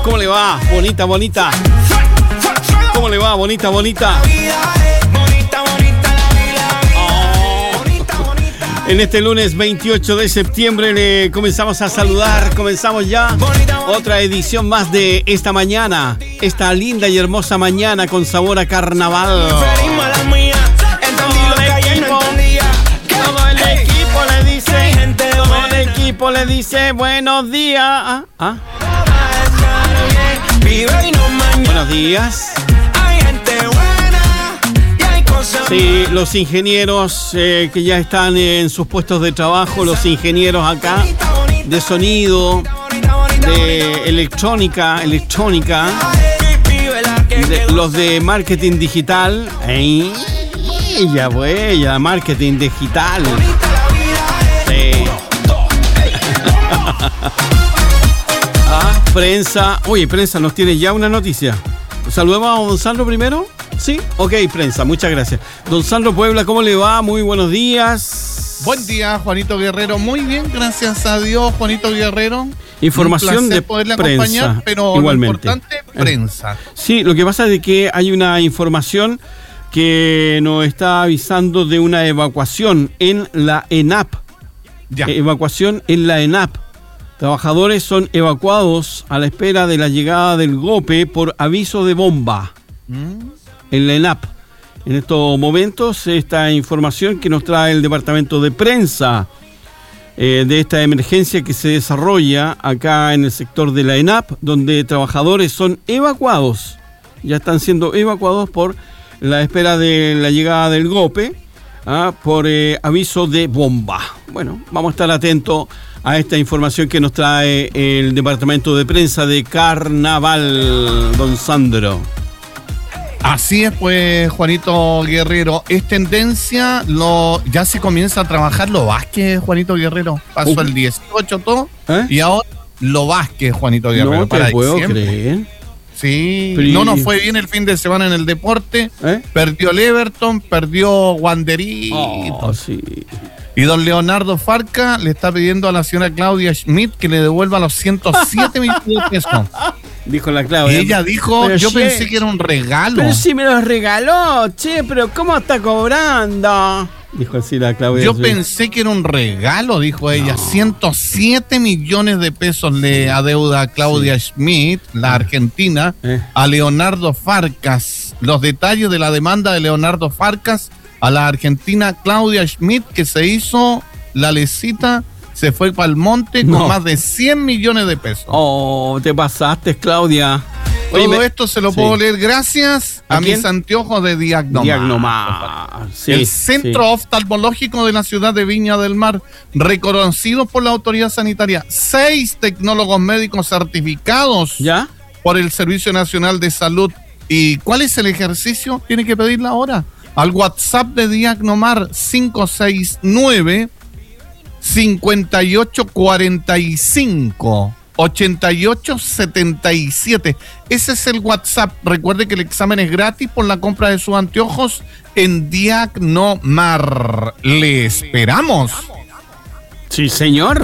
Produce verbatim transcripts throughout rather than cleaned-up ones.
¿Cómo le va? Bonita, bonita. ¿Cómo le va? Bonita, bonita. Oh. En este lunes veintiocho de septiembre le comenzamos a saludar. Comenzamos ya otra edición más de esta mañana. Esta linda y hermosa mañana con sabor a carnaval. Todo el equipo le dice, todo el equipo le dice buenos días. ¿Ah? ¿Ah? Buenos días. Sí, los ingenieros eh, que ya están en sus puestos de trabajo, los ingenieros acá de sonido, de electrónica, electrónica, de, los de marketing digital. ¡Ey! Ya pues, ya marketing digital. Sí. Ah, prensa. Oye, prensa, nos tiene ya una noticia. Saludemos a don Sandro primero. Sí, ok, prensa, muchas gracias. Don Sandro Puebla, ¿cómo le va? Muy buenos días. Buen día, Juanito Guerrero. Muy bien, gracias a Dios, Juanito Guerrero. Información de poderle prensa, acompañar, pero igualmente. Lo importante, prensa. Sí, lo que pasa es que hay una información que nos está avisando de una evacuación en la ENAP. Ya. Evacuación en la ENAP. Trabajadores son evacuados a la espera de la llegada del GOPE por aviso de bomba. ¿Mm? En la ENAP. En estos momentos, esta información que nos trae el departamento de prensa eh, de esta emergencia que se desarrolla acá en el sector de la ENAP, donde trabajadores son evacuados, ya están siendo evacuados por la espera de la llegada del GOPE, ¿ah? por eh, aviso de bomba. Bueno, vamos a estar atentos a esta información que nos trae el departamento de prensa de Carnaval, don Sandro. Así es, pues, Juanito Guerrero. Es tendencia, lo ya se comienza a trabajar lo Vázquez, Juanito Guerrero. Pasó uh. el dieciocho todo, ¿eh? Y ahora lo Vázquez, Juanito Guerrero. No te para puedo diciembre. creer. Sí, Pero no nos fue bien el fin de semana en el deporte. ¿Eh? Perdió el Everton, perdió Wanderito. Oh, sí. Y don Leonardo Farca le está pidiendo a la señora Claudia Schmidt que le devuelva los ciento siete millones de pesos. Dijo la Claudia. Y ella dijo, pero yo che, pensé que era un regalo. Pero si me los regaló, che, pero ¿cómo está cobrando? Dijo así la Claudia. Yo sí. pensé que era un regalo, dijo no. ella. ciento siete millones de pesos le adeuda Claudia sí. Schmidt, la argentina, eh. a Leonardo Farcas. Los detalles de la demanda de Leonardo Farcas a la argentina Claudia Schmidt, que se hizo la lecita, se fue para el monte no. con más de cien millones de pesos. Oh, te pasaste, Claudia. Todo Oye, me... esto se lo sí. puedo leer gracias a, ¿A mis anteojos de Diagnomar. Diagnomar. Sí, el Centro sí. Oftalmológico de la ciudad de Viña del Mar, reconocido por la autoridad sanitaria. Seis tecnólogos médicos certificados ¿Ya? por el Servicio Nacional de Salud. ¿Y cuál es el ejercicio? Tiene que pedirla ahora. Al WhatsApp de Diagnomar cinco seis nueve, cinco ocho cuatro cinco, ocho ocho siete siete. Ese es el WhatsApp. Recuerde que el examen es gratis por la compra de sus anteojos en Diagnomar. ¡Le esperamos! Sí, señor.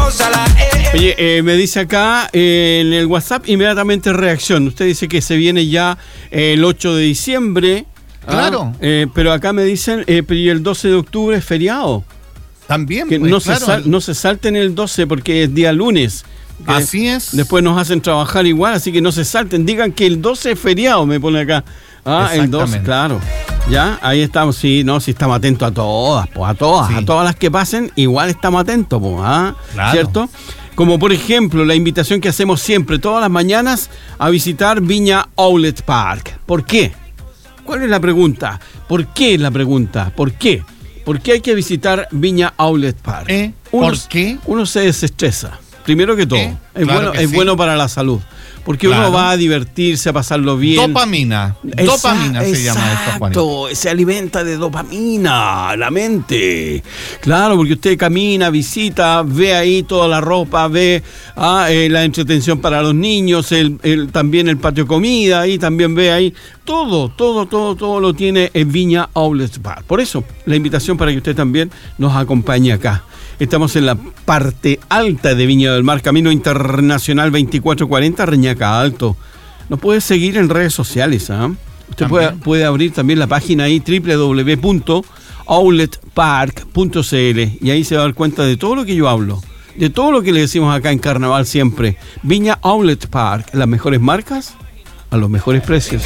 Oye, eh, me dice acá eh, en el WhatsApp inmediatamente reacción. Usted dice que se viene ya eh, el ocho de diciembre. Claro. Ah, eh, pero acá me dicen, eh, pero y el doce de octubre es feriado. También. Que pues, no, claro. se sal, no se salten el doce porque es día lunes. Así es. Después nos hacen trabajar igual, así que no se salten. Digan que el doce es feriado, me pone acá. Ah, el doce, claro. Ya, ahí estamos, sí, no, sí estamos atentos a todas, pues, a todas, sí. a todas las que pasen, igual estamos atentos, pues, ¿ah? Claro. ¿Cierto? Como por ejemplo, la invitación que hacemos siempre, todas las mañanas, a visitar Viña Outlet Park. ¿Por qué? ¿Cuál es la pregunta? ¿Por qué es la pregunta? ¿Por qué? ¿Por qué hay que visitar Viña Outlet Park? ¿Eh? Uno, ¿Por qué? Uno se desestresa, primero que todo. ¿Eh? Es, claro bueno, es sí. bueno para la salud. Porque claro. uno va a divertirse, a pasarlo bien. Dopamina. Esa, dopamina se exacto, llama esto, Juanito. Se alimenta de dopamina la mente. Claro, porque usted camina, visita, ve ahí toda la ropa, ve ah, eh, la entretención para los niños, el, el, también el patio comida, ahí también ve ahí. Todo, todo, todo, todo lo tiene en Viña Outlet Park. Por eso, la invitación para que usted también nos acompañe acá. Estamos en la parte alta de Viña del Mar, camino internacional. Internacional veinticuatro cuarenta, Reñaca Alto. Nos puede seguir en redes sociales, ¿ah? ¿eh? Usted puede, puede abrir también la página ahí, doble u doble u doble u punto outlet park punto c l, y ahí se va a dar cuenta de todo lo que yo hablo, de todo lo que le decimos acá en Carnaval siempre. Viña Outlet Park, las mejores marcas a los mejores precios.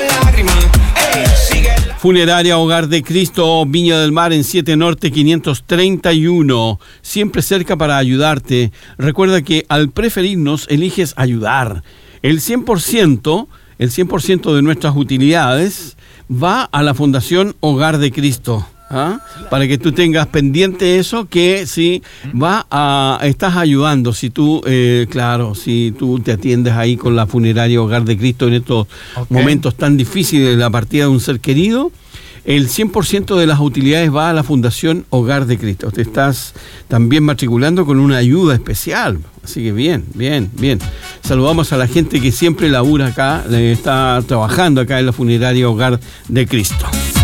Funeraria Hogar de Cristo, Viña del Mar, en siete Norte quinientos treinta y uno, siempre cerca para ayudarte. Recuerda que al preferirnos eliges ayudar. El cien por ciento El cien por ciento de nuestras utilidades va a la Fundación Hogar de Cristo, ¿ah? Para que tú tengas pendiente eso, que si va a, estás ayudando, si tú, eh, claro, si tú te atiendes ahí con la Funeraria Hogar de Cristo en estos okay. momentos tan difíciles de la partida de un ser querido, el cien por ciento de las utilidades va a la Fundación Hogar de Cristo. Te estás también matriculando con una ayuda especial. Así que bien, bien, bien. Saludamos a la gente que siempre labura acá, está trabajando acá en la Funeraria Hogar de Cristo.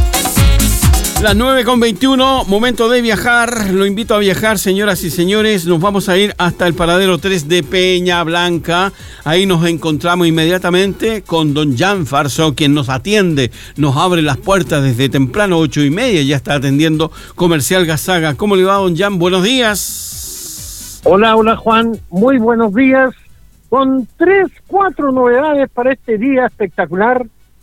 Las nueve con veintiuno, momento de viajar. Lo invito a viajar, señoras y señores. Nos vamos a ir hasta el paradero tres de Peña Blanca. Ahí nos encontramos inmediatamente con don Jan Farso, quien nos atiende, nos abre las puertas desde temprano, ocho y media. Ya está atendiendo Comercial Gazaga. ¿Cómo le va, don Jan? Buenos días. Hola, hola, Juan. Muy buenos días. Con tres, cuatro novedades para este día espectacular.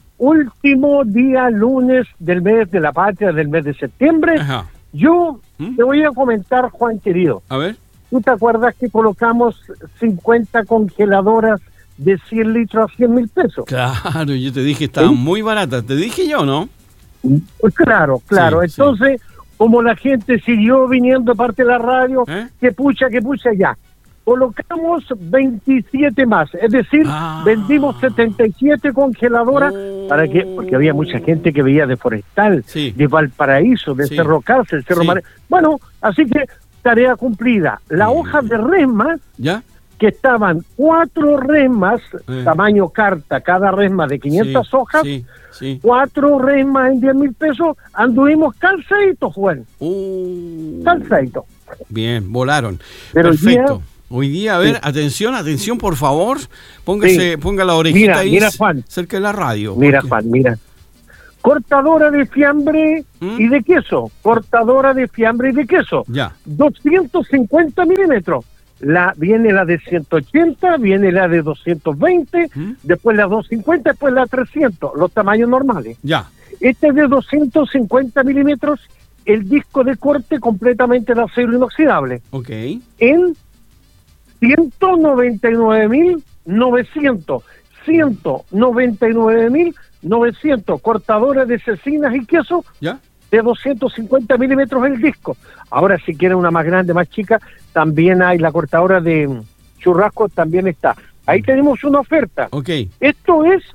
Último día lunes del mes de la patria, del mes de septiembre. Ajá. Yo ¿Mm? te voy a comentar, Juan querido. A ver. ¿Tú te acuerdas que colocamos cincuenta congeladoras de cien litros a cien mil pesos? Claro, yo te dije que estaban ¿Sí? muy baratas. Te dije yo, ¿no? Pues claro, claro. Sí, Entonces, sí. como la gente siguió viniendo parte de la radio, ¿Eh? que pucha, que pucha ya. Colocamos veintisiete más, es decir, ah. vendimos setenta y siete congeladoras, oh. para que, porque había mucha gente que veía de Forestal, sí. de Valparaíso, de sí. Cerro Cárcel, Cerro sí. Mare... Bueno, así que tarea cumplida. La sí. hoja de resma, ¿Ya? que estaban cuatro resmas, eh. tamaño carta, cada resma de quinientas sí. hojas, sí. Sí. cuatro resmas en diez mil pesos, anduvimos calzadito, Juan. Uh. Calzadito. Bien, volaron. Pero perfecto. Día, Hoy día, a ver, sí. atención, atención, por favor, póngase, sí. ponga la orejita mira, ahí mira, Juan. cerca de la radio. Mira, porque... Juan, mira. Cortadora de fiambre ¿Mm? y de queso. Cortadora de fiambre y de queso. Ya. doscientos cincuenta milímetros. La, viene la de ciento ochenta, viene la de doscientos veinte, ¿Mm? después la doscientos cincuenta, después la trescientos, los tamaños normales. Ya. Este es de doscientos cincuenta milímetros, el disco de corte completamente de acero inoxidable. Ok. En ciento noventa y nueve mil novecientos, ciento noventa y nueve mil novecientos, cortadores de cecinas y queso, ¿Ya? de doscientos cincuenta milímetros el disco. Ahora, si quieren una más grande, más chica, también hay la cortadora de churrasco, también está. Ahí tenemos una oferta. Okay. Esto es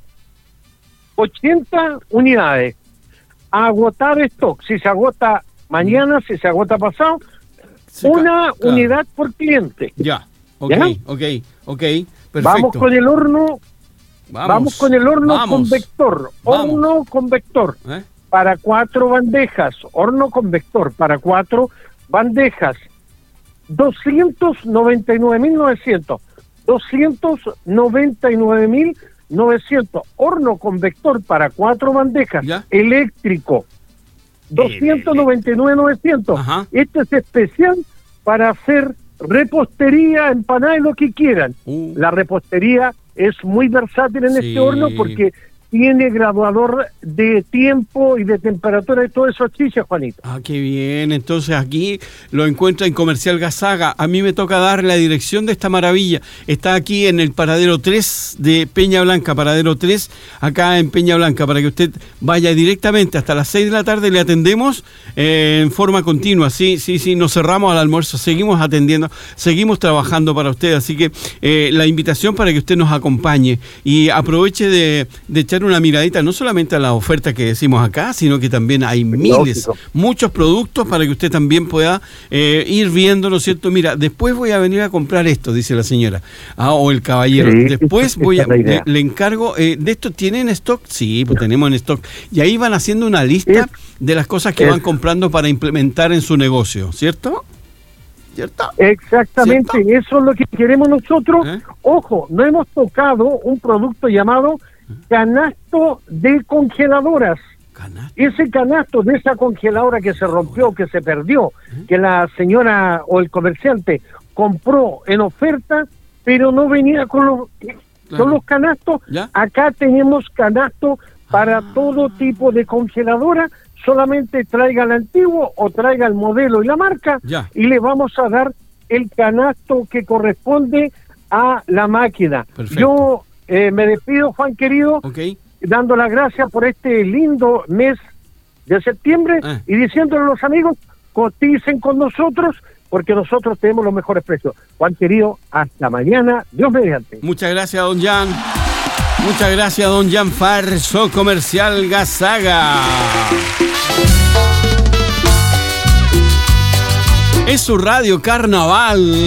ochenta unidades. A agotar stock. Si se agota mañana, si se agota pasado, se una ca- unidad claro. por cliente. Ya. Ok, ¿Ya? ok, ok, perfecto. Vamos con el horno, vamos, vamos con el horno vamos. convector, horno vamos. convector, ¿Eh? para cuatro bandejas, horno convector para cuatro bandejas, doscientos noventa y nueve mil novecientos, doscientos noventa y nueve mil novecientos, horno convector para cuatro bandejas, ¿Ya? eléctrico, doscientos noventa y nueve mil novecientos, Ajá. este es especial para hacer repostería, empanada y lo que quieran. Uh. La repostería es muy versátil en sí. este horno porque tiene graduador de tiempo y de temperatura y todo eso chicha, Juanito. Ah, qué bien. Entonces aquí lo encuentra en Comercial Gazaga. A mí me toca dar la dirección de esta maravilla. Está aquí en el paradero tres de Peña Blanca, paradero tres, acá en Peña Blanca, para que usted vaya directamente hasta las seis de la tarde. Le atendemos eh, en forma continua. Sí, sí, sí, nos cerramos al almuerzo, seguimos atendiendo, seguimos trabajando para usted. Así que eh, la invitación para que usted nos acompañe y aproveche de, de echar una miradita no solamente a la oferta que decimos acá, sino que también hay miles, Lógico. muchos productos para que usted también pueda eh, ir viendo, ¿no es cierto? Mira, después voy a venir a comprar esto, dice la señora, ah, o el caballero. Sí, después voy a, le, le encargo, eh, ¿de esto tienen stock? Sí, pues tenemos en stock. Y ahí van haciendo una lista es, de las cosas que es. van comprando para implementar en su negocio, ¿cierto? ¿Cierto? Exactamente, ¿Cierto? Eso es lo que queremos nosotros. ¿Eh? Ojo, no hemos tocado un producto llamado canasto de congeladoras. Canasto. Ese canasto de esa congeladora que se rompió, que se perdió, ¿Eh? que la señora o el comerciante compró en oferta, pero no venía con los, Claro. con los canastos. ¿Ya? Acá tenemos canastos para Ah. todo tipo de congeladora. Solamente traiga el antiguo o traiga el modelo y la marca Ya. y le vamos a dar el canasto que corresponde a la máquina. Perfecto. Yo eh, me despido, Juan querido, Ok. dando las gracias por este lindo mes de septiembre Ah. y diciéndole a los amigos, coticen con nosotros porque nosotros tenemos los mejores precios. Juan querido, hasta mañana, Dios mediante. Muchas gracias, don Jan. Muchas gracias, don Jan Farso, Comercial Gazaga. Es su radio Carnaval.